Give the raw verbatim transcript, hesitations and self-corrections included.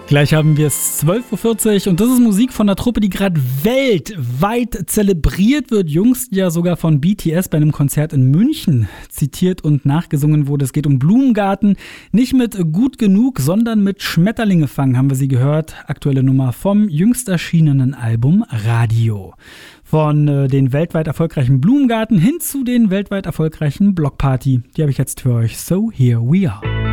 Gleich haben wir es zwölf Uhr vierzig und das ist Musik von einer Truppe, die gerade weltweit zelebriert wird. Jüngst ja sogar von B T S bei einem Konzert in München zitiert und nachgesungen wurde. Es geht um Blumengarten. Nicht mit Gut genug, sondern mit Schmetterlinge fangen haben wir sie gehört. Aktuelle Nummer vom jüngst erschienenen Album Radio. Von äh, den weltweit erfolgreichen Blumengarten hin zu den weltweit erfolgreichen Blockparty. Die habe ich jetzt für euch. So, here we are.